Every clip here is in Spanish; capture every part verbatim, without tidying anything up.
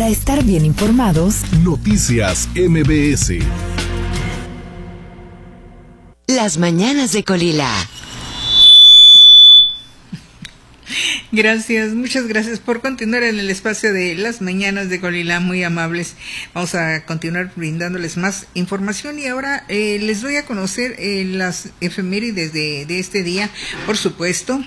Para estar bien informados, Noticias M B S. Las mañanas de Colila. Gracias, muchas gracias por continuar en el espacio de Las Mañanas de Colila, muy amables. Vamos a continuar brindándoles más información y ahora eh, les doy a conocer eh, las efemérides de, de este día, por supuesto.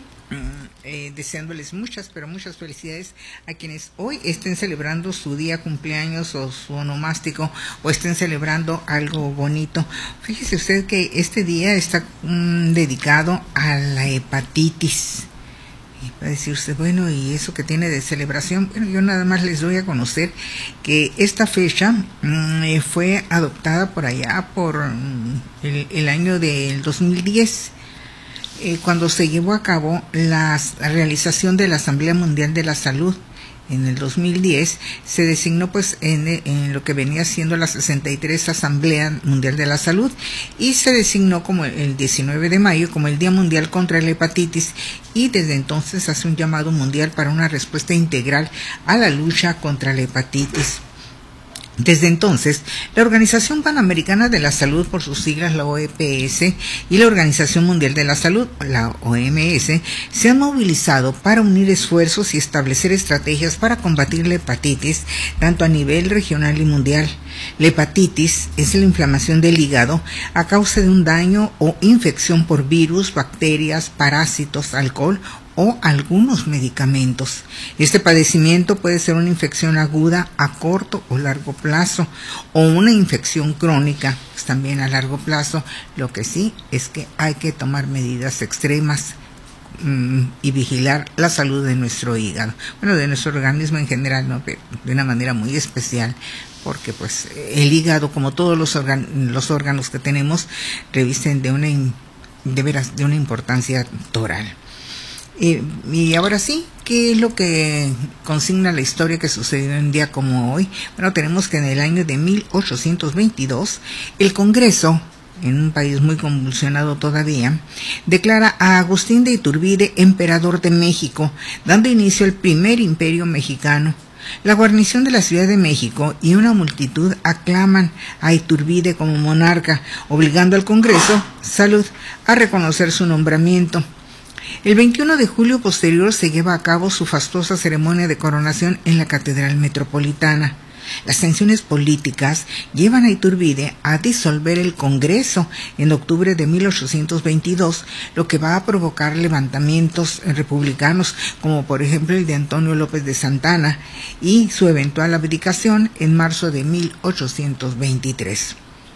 Eh, deseándoles muchas, pero muchas felicidades a quienes hoy estén celebrando su día cumpleaños o su onomástico o estén celebrando algo bonito. Fíjese usted que este día está um, dedicado a la hepatitis. Y va a decir usted, bueno, ¿y eso que tiene de celebración? Bueno, yo nada más les doy a conocer que esta fecha um, fue adoptada por allá por um, el, el año del dos mil diez. Eh, cuando se llevó a cabo la realización de la Asamblea Mundial de la Salud en el dos mil diez, se designó pues en, en lo que venía siendo la sesenta y tres Asamblea Mundial de la Salud y se designó como el diecinueve de mayo como el Día Mundial contra la Hepatitis, y desde entonces hace un llamado mundial para una respuesta integral a la lucha contra la hepatitis. Desde entonces, la Organización Panamericana de la Salud, por sus siglas la O E P S, y la Organización Mundial de la Salud, la O M S, se han movilizado para unir esfuerzos y establecer estrategias para combatir la hepatitis, tanto a nivel regional y mundial. La hepatitis es la inflamación del hígado a causa de un daño o infección por virus, bacterias, parásitos, alcohol o algunos medicamentos. Este padecimiento puede ser una infección aguda a corto o largo plazo o una infección crónica, pues también a largo plazo. Lo que sí es que hay que tomar medidas extremas mmm, y vigilar la salud de nuestro hígado, bueno, de nuestro organismo en general, ¿no? Pero de una manera muy especial, porque pues el hígado, como todos los, organ los órganos que tenemos, revisten de una, de veras, de una importancia total. Y, y ahora sí, ¿qué es lo que consigna la historia que sucedió en un día como hoy? Bueno, tenemos que en el año de mil ochocientos veintidós, el Congreso, en un país muy convulsionado todavía, declara a Agustín de Iturbide emperador de México, dando inicio al primer imperio mexicano. La guarnición de la Ciudad de México y una multitud aclaman a Iturbide como monarca, obligando al Congreso, salud, a reconocer su nombramiento. El veintiuno de julio posterior se lleva a cabo su fastuosa ceremonia de coronación en la Catedral Metropolitana. Las tensiones políticas llevan a Iturbide a disolver el Congreso en octubre de mil ochocientos veintidós, lo que va a provocar levantamientos republicanos, como por ejemplo el de Antonio López de Santana, y su eventual abdicación en marzo de mil ochocientos veintitrés.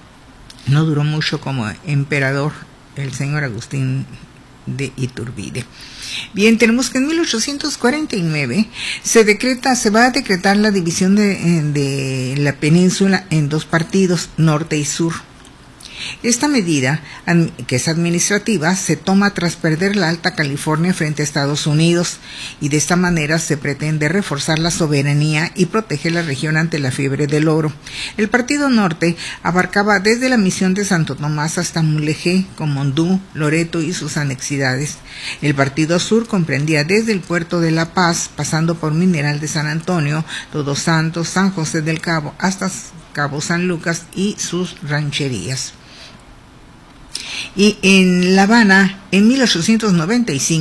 No duró mucho como emperador el señor Agustín de Iturbide. Bien, tenemos que en mil ochocientos cuarenta y nueve se decreta, se va a decretar la división de, de la península en dos partidos, norte y sur. Esta medida, que es administrativa, se toma tras perder la Alta California frente a Estados Unidos, y de esta manera se pretende reforzar la soberanía y proteger la región ante la fiebre del oro. El Partido Norte abarcaba desde la Misión de Santo Tomás hasta Mulegé, Comondú, Loreto y sus anexidades. El Partido Sur comprendía desde el puerto de La Paz, pasando por Mineral de San Antonio, Todos Santos, San José del Cabo, hasta Cabo San Lucas y sus rancherías. Y en La Habana, en mil ochocientos noventa y cinco,